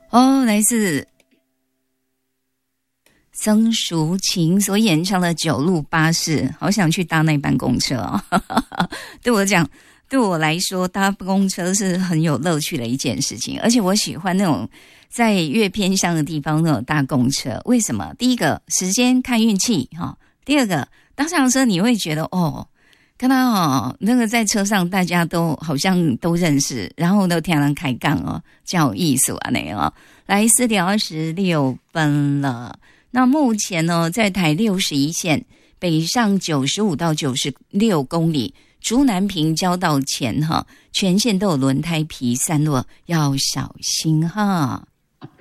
哦，来自曾淑琴所演唱的九路巴士，好想去搭那班公车哦。对我来说，搭公车是很有乐趣的一件事情，而且我喜欢那种在越偏乡的地方那种搭公车。为什么？第一个，时间看运气哈；第二个，搭上车你会觉得看到那个在车上大家都好像都认识，然后都听人开杠真有意思啊那来4点26分了。那目前呢，在台61线北上95到96公里，竹南平交道前全线都有轮胎皮散落，要小心哈。